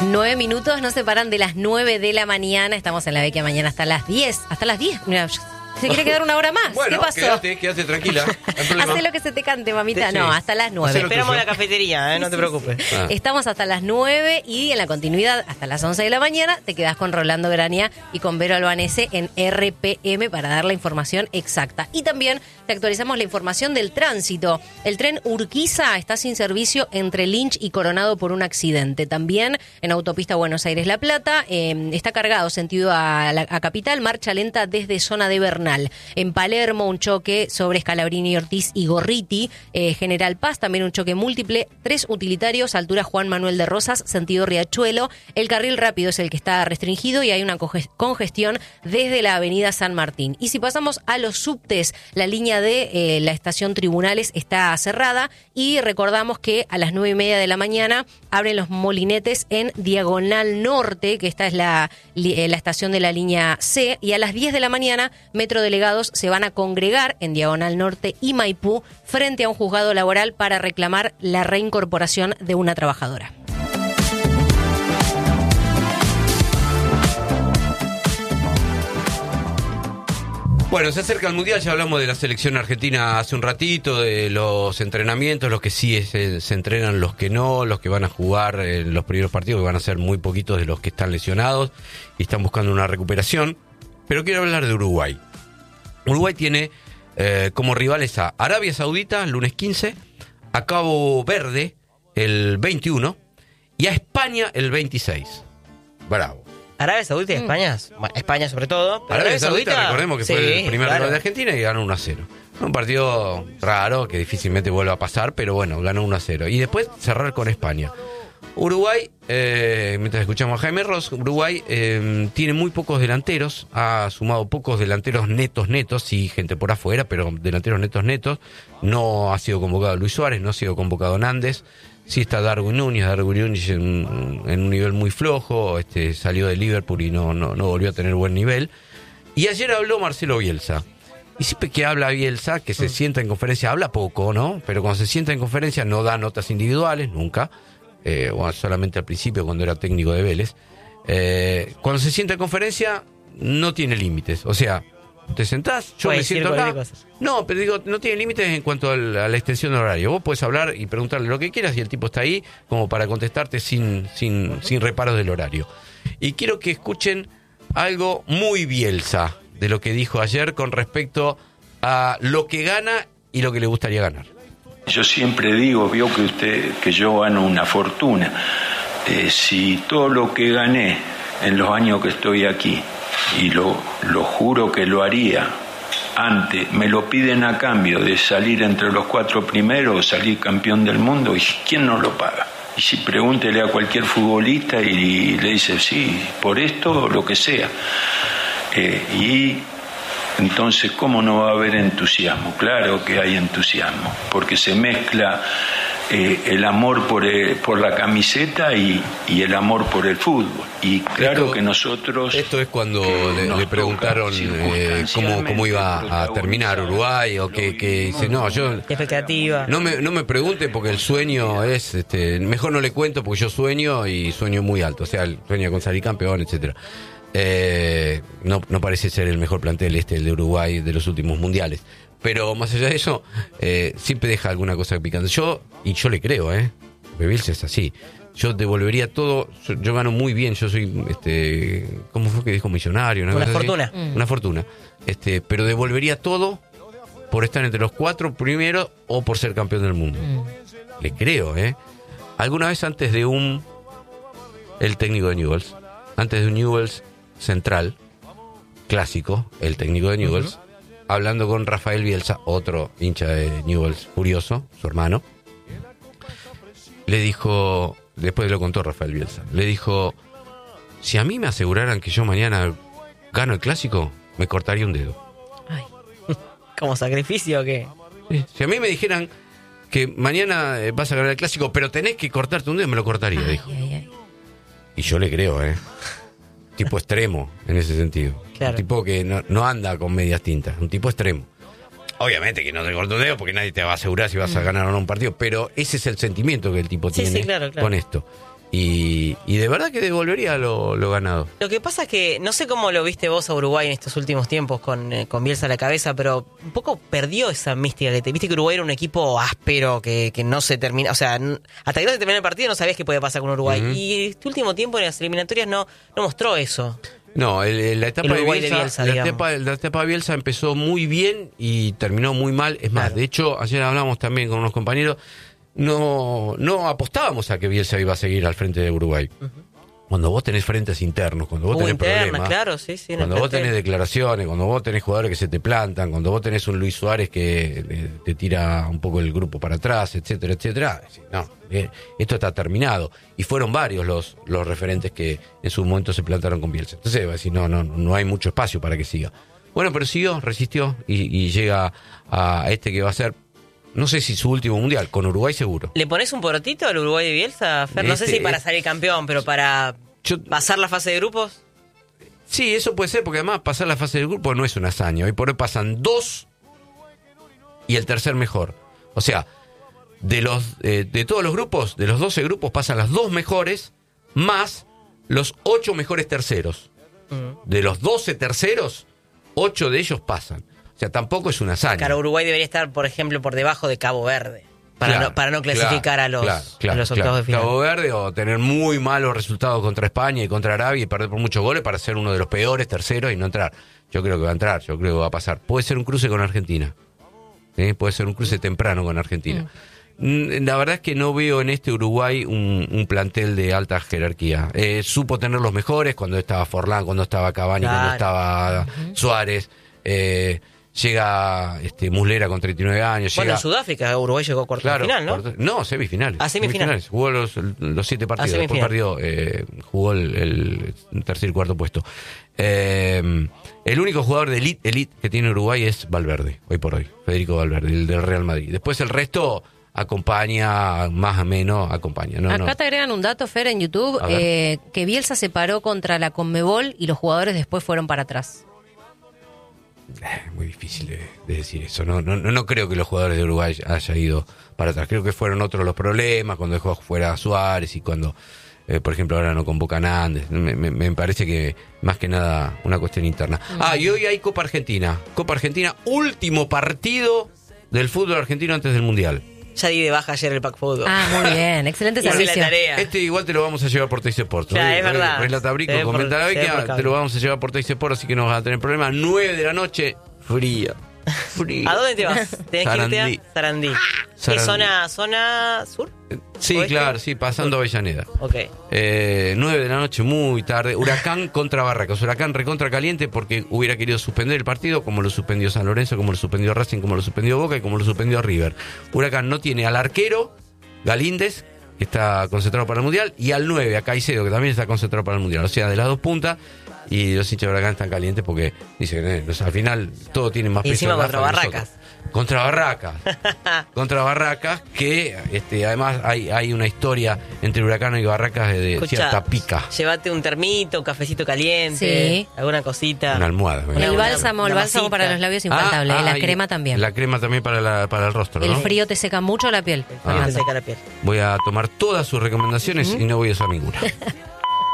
9 minutos nos separan de las 9 de la mañana. Estamos en la Vecchia mañana hasta las 10. Hasta las 10. Mira, se quiere quedar una hora más. Bueno, ¿qué pasó? Quédate tranquila. Hacé lo que se te cante, mamita. Sí. No, hasta las 9. Esperamos la cafetería, no te preocupes. Ah. Estamos hasta las 9 y en la continuidad hasta las 11 de la mañana te quedás con Rolando Grania y con Vero Albanese en RPM para dar la información exacta. Y también te actualizamos la información del tránsito. El tren Urquiza está sin servicio entre Lynch y Coronado por un accidente. También en autopista Buenos Aires-La Plata está cargado sentido a Capital, marcha lenta desde zona de Bernal. En Palermo un choque sobre Scalabrini, Ortiz y Gorriti. General Paz también un choque múltiple. 3 utilitarios, altura Juan Manuel de Rosas, sentido Riachuelo. El carril rápido es el que está restringido y hay una congestión desde la avenida San Martín. Y si pasamos a los subtes, la línea de la estación Tribunales está cerrada y recordamos que a las 9:30 de la mañana abren los molinetes en Diagonal Norte, que esta es la estación de la línea C, y a las 10 de la mañana metrodelegados se van a congregar en Diagonal Norte y Maipú frente a un juzgado laboral para reclamar la reincorporación de una trabajadora. Bueno, se acerca el Mundial, ya hablamos de la selección argentina hace un ratito, de los entrenamientos, los que sí se entrenan, los que no, los que van a jugar en los primeros partidos, que van a ser muy poquitos de los que están lesionados y están buscando una recuperación. Pero quiero hablar de Uruguay. Uruguay tiene como rivales a Arabia Saudita el lunes 15, a Cabo Verde el 21 y a España el 26. Bravo. Arabia Saudita y España, España sobre todo. Pero Arabia Saudita, recordemos que fue el primer rival de Argentina y ganó 1-0. Un partido raro que difícilmente vuelva a pasar, pero bueno, ganó 1-0. Y después cerrar con España. Uruguay, mientras escuchamos a Jaime Ross, Uruguay tiene muy pocos delanteros, ha sumado pocos delanteros netos, sí, gente por afuera, pero delanteros netos. No ha sido convocado Luis Suárez, no ha sido convocado Nández. Sí está Darwin Núñez en un nivel muy flojo, salió de Liverpool y no volvió a tener buen nivel. Y ayer habló Marcelo Bielsa. Y siempre que habla Bielsa, que se sienta en conferencia, habla poco, ¿no? Pero cuando se sienta en conferencia no da notas individuales, nunca. Solamente al principio cuando era técnico de Vélez. Cuando se sienta en conferencia no tiene límites. O sea, te sentás, yo me siento acá. No, pero digo, no tiene límites en cuanto a la extensión de horario. Vos podés hablar y preguntarle lo que quieras y el tipo está ahí como para contestarte sin reparos del horario. Y quiero que escuchen algo muy Bielsa de lo que dijo ayer con respecto a lo que gana y lo que le gustaría ganar. Yo siempre digo, vio que yo gano una fortuna. Si todo lo que gané en los años que estoy aquí, y lo juro que lo haría antes, me lo piden a cambio de salir entre los 4 primeros, salir campeón del mundo, ¿y quién no lo paga? Y si pregúntele a cualquier futbolista y le dice, sí, por esto o lo que sea. Y entonces, ¿cómo no va a haber entusiasmo? Claro que hay entusiasmo, porque se mezcla el amor por la camiseta y el amor por el fútbol. Y claro que nosotros... Esto es cuando le preguntaron cómo iba a terminar Uruguay, o que dice, no, yo... ¿Qué expectativa? No me pregunte porque el sueño es... mejor no le cuento porque yo sueño y sueño muy alto. O sea, sueño con salir campeón, etcétera. No parece ser el mejor plantel el de Uruguay de los últimos mundiales, pero más allá de eso siempre deja alguna cosa picante. Yo le creo, Bielsa es así. Yo devolvería todo. Yo gano muy bien, yo soy ¿cómo fue que dijo? Millonario, una fortuna. Una fortuna, pero devolvería todo por estar entre los 4 primeros o por ser campeón del mundo. Le creo, alguna vez antes de el técnico de Newell's, antes de un Newell's central, clásico, el técnico de Newell's, hablando con Rafael Bielsa, otro hincha de Newell's furioso, su hermano, le dijo, después lo contó Rafael Bielsa, le dijo, si a mí me aseguraran que yo mañana gano el clásico, me cortaría un dedo. Ay. ¿Como sacrificio o qué? Si a mí me dijeran que mañana vas a ganar el clásico, pero tenés que cortarte un dedo, me lo cortaría, dijo. Y yo le creo, tipo extremo en ese sentido. Claro. Un tipo que no anda con medias tintas, un tipo extremo. Obviamente que no te corto un dedo porque nadie te va a asegurar si vas a ganar o no un partido, pero ese es el sentimiento que el tipo tiene claro. Con esto. Y de verdad que devolvería lo ganado. Lo que pasa es que, no sé cómo lo viste vos a Uruguay en estos últimos tiempos con Bielsa a la cabeza, pero un poco perdió esa mística que te viste que Uruguay era un equipo áspero, que no se termina, o sea, hasta que no se termina el partido no sabías qué podía pasar con Uruguay. Y este último tiempo en las eliminatorias no mostró eso. No, la etapa de Bielsa, la etapa de Bielsa empezó muy bien y terminó muy mal. Es más, de hecho, ayer hablamos también con unos compañeros. No apostábamos a que Bielsa iba a seguir al frente de Uruguay. Cuando vos tenés frentes internos, cuando vos tenés problemas, claro, cuando vos tenés declaraciones, cuando vos tenés jugadores que se te plantan, cuando vos tenés un Luis Suárez que te tira un poco el grupo para atrás, etcétera, etcétera. No, esto está terminado. Y fueron varios los referentes que en su momento se plantaron con Bielsa. Entonces va a decir, no hay mucho espacio para que siga. Bueno, pero siguió, resistió y llega a este que va a ser, no sé si su último mundial, con Uruguay seguro. ¿Le pones un porotito al Uruguay de Bielsa, Fer? No sé si para salir campeón, pero para pasar la fase de grupos. Sí, eso puede ser, porque además pasar la fase de grupos no es una hazaña. Hoy por hoy pasan 2 y el tercer mejor. O sea, de todos los grupos, de los 12 grupos, pasan las 2 mejores más los 8 mejores terceros. De los 12 terceros, 8 de ellos pasan. O sea, tampoco es una hazaña. Claro, Uruguay debería estar, por ejemplo, por debajo de Cabo Verde. Para no clasificar a los octavos de final. Cabo Verde, o tener muy malos resultados contra España y contra Arabia y perder por muchos goles para ser uno de los peores terceros y no entrar. Yo creo que va a entrar, yo creo que va a pasar. Puede ser un cruce con Argentina. Puede ser un cruce temprano con Argentina. La verdad es que no veo en este Uruguay un plantel de alta jerarquía. Supo tener los mejores cuando estaba Forlán, cuando estaba Cavani, cuando estaba Suárez. Llega Muslera con 39 años. Bueno, en Sudáfrica Uruguay llegó a cuartos de final, ¿no? No, semifinales. Semifinales. Jugó los 7 partidos. Después perdió, jugó el tercer y cuarto puesto. El único jugador de elite que tiene Uruguay es Valverde, hoy por hoy. Federico Valverde, el del Real Madrid. Después el resto acompaña, más o menos acompaña. Acá te agregan un dato, Fer, en YouTube, que Bielsa se paró contra la Conmebol y los jugadores después fueron para atrás. Muy difícil de decir eso. No creo que los jugadores de Uruguay haya ido para atrás. Creo que fueron otros los problemas cuando dejó fuera a Suárez y cuando, por ejemplo, ahora no convocan a Andes. Me parece que más que nada una cuestión interna. Y hoy hay Copa Argentina. Copa Argentina, último partido del fútbol argentino antes del Mundial. Ya di de baja ayer el Pack Fútbol. Muy bien, excelente servicio. Igual te lo vamos a llevar por Teis Sport. Ya, es verdad. La Tabrico, comentar hoy que te lo vamos a llevar por Teis Sport, así que no vas a tener problema. 9 de la noche, fría. ¿A dónde te vas? ¿Tenés que irte a Sarandí? ¿Qué zona sur? Sí, ¿oeste? Claro, sí, pasando Avellaneda. Ok. 9 de la noche, muy tarde. Huracán contra Barracas. Huracán recontra caliente porque hubiera querido suspender el partido, como lo suspendió San Lorenzo, como lo suspendió Racing, como lo suspendió Boca y como lo suspendió River. Huracán no tiene al arquero, Galíndez, que está concentrado para el Mundial, y al 9, a Caicedo, que también está concentrado para el Mundial. O sea, de las dos puntas. Y los hinchas de Huracán están calientes porque dicen, al final todo tiene más peso. Y encima contra Barracas. Contra Barracas, que además hay una historia entre Huracán y Barracas de cierta pica. Llévate un termito, un cafecito caliente, sí, alguna cosita. Una almohada. El bálsamo para los labios infaltable. La crema también. La crema también para el rostro, ¿no? El frío te seca mucho la piel. Te seca la piel. Voy a tomar todas sus recomendaciones y no voy a usar ninguna.